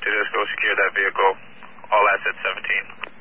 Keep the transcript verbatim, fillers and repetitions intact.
just go secure that vehicle. All assets seventeen.